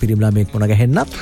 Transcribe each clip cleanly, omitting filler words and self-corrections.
පිරිමි ළමෙක් මුණ ගැහෙන්නත්.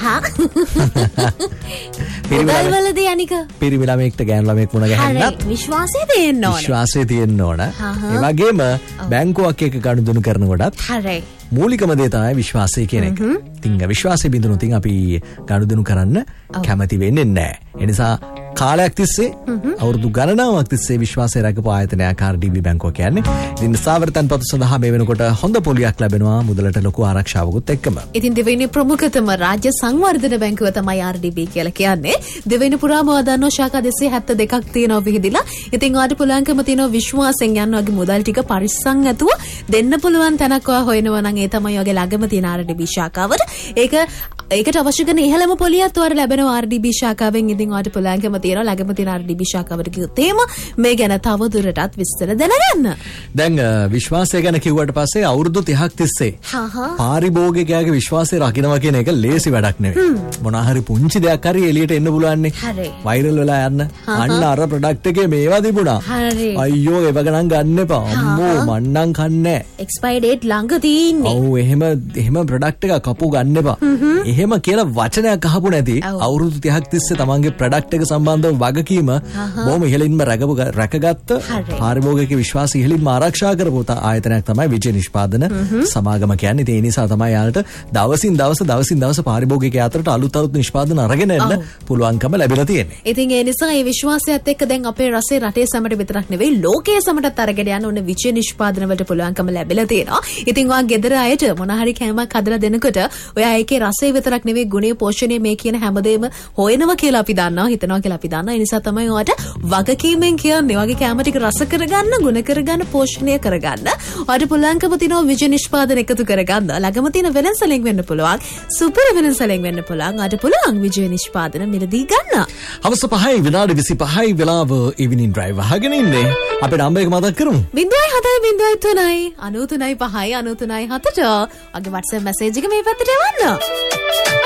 මුදල්වලදී අනික පිරිමි ළමෙක්ට ගෑනු ළමෙක් මුණ ගැහෙන්නත් විශ්වාසය තියෙන්න ඕන. විශ්වාසය තියෙන්න ඕන. ඒ වගේම බැංකුවක් එක්ක ගනුදෙනු කරනකොටත් හරි. මූලිකම දේ තමයි විශ්වාසය කියන එක. ඉතින් විශ්වාසය බිඳුනොත් ඉතින් අපි ගනුදෙනු කරන්න කැමති වෙන්නේ නැහැ. ඒ නිසා කාලයක් තිස්සේ අවුරුදු ගණනාවක් තිස්සේ විශ්වාසය රැකපු ආයතනයක් RDB බැංකුව කියන්නේ. ඉතින් ස්ථාවර තන්පතු සඳහා මේ වෙනකොට හොඳ පොලියක් ලැබෙනවා මුදලට ලොකු ආරක්ෂාවකුත් එක්කම. ඉතින් දෙවෙනි ප්‍රමුඛතම රාජ්‍ය සංවර්ධන බැංකුව තමයි RDB කියලා කියන්නේ. දෙවෙනි පුරාම වදන්න ශාඛා 272ක් තියෙනවා විහිදිලා. ඉතින් ඔයාලට පුළුවන්කම තියෙනවා විශ්වාසයෙන් යන්න වගේ මුදල් ටික පරිස්සම් ඇතුව දෙන්න පුළුවන් තැනක් ඔයා හොයනවා නම් ඒ තමයි ඔයගේ ළඟම තියෙන RDB ශාඛාවට. ඒකට අවශ්‍ය කරන ඉහළම පොලියත් ඔයාලට ලැබෙනවා RDB ශාඛාවෙන්. ඉතින් ඔයාලට පුළුවන්කම තියෙනවා ළඟම තියෙන RDB ශාඛාවට ගියොත් මේ ගැන තව දුරටත් විස්තර දැනගන්න. දැන් විශ්වාසය ගැන කිව්වට පස්සේ අවුරුදු 30ක් තිස්සේ පාරිභෝගිකයාගේ විශ්වාසය රකින්නවා කියන එක ලේසි වැඩක් නෙවෙයි. මොනවා හරි පුංචි දෙයක් හරි එළියට එන්න පුළුවන් නේ. වෛරල් වෙලා යන්න. අන්න අර ප්‍රොඩක්ට් එකේ මේවා තිබුණා. අයියෝ ඒව ගණන් ගන්න එපා. අම්මෝ මන්නම් කන්නේ. එක්ස්පයර් ඩේට් ළඟ තියෙන්නේ. ඔව් එහෙම ප්‍රොඩක්ට් එකක් කපු ගන්න එපා. එහෙම කියලා වචනයක් අහපු නැති අවුරුදු 30ක් තිස්සේ තමන්ගේ ප්‍රොඩක්ට් එක සම්බන්ධව වගකීම බොහොම ඉහළින්ම රැකගත්ත පාරිභෝගික විශ්වාසය ඉහළින්ම ආරක්ෂා කරපු ආයතනයක් තමයි විජය නිෂ්පාදන සමාගම කියන්නේ. ඒ නිසා තමයි යාලට දවසින් දවස පාරිභෝගිකයා අතරට අලුත් නිෂ්පාදන අරගෙන එන්න පුළුවන්කම ලැබිලා තියෙන්නේ. ඉතින් ඒ නිසා මේ විශ්වාසයත් එක්ක දැන් අපේ රටේ සමට විතරක් නෙවෙයි ලෝකයේ සමටත් අරගෙන යන ඕන විජය නිෂ්පාදන වලට පුළුවන්කම ලැබිලා තියෙනවා. ඉතින් ඔයා ගෙදර අයට මොන හරි කෑමක් හදලා දෙනකොට ඔයා ඒකේ රසය විතරක් නෙවෙයි ගුණය පෝෂණය මේ කියන හැමදේම හොයනවා කියලා අපි දන්නවා හිතනවා කියලා අපි දන්නවා. ඒ නිසා තමයි ඔයාට වගකීමෙන් කියන්නේ වගේ කැම ටික රස කරගන්න, ගුණ කරගන්න, පෝෂණය කරගන්න. ඔයාට පුළුවන්කම තියෙනවා විජය නිෂ්පාදන එකතු කරගන්න. ළඟම තියෙන වෙනසලින් වෙන්න පුළුවන්. සුපර් වෙනසලින් වෙන්න පුළුවන්. ඔයාට පුළුවන් විජය නිෂ්පාදන මිලදී ගන්න. හවස 5යි විනාඩි 25යි වෙලාව ඉවිනින් ඩ්‍රයිව් අහගෙන ඉන්නේ. අපේ නම්බර් එක මතක් කරමු. 0703 93 5 93 7ට. ඔගේ WhatsApp මැසේජ් එක මේ පැත්තට එවන්න.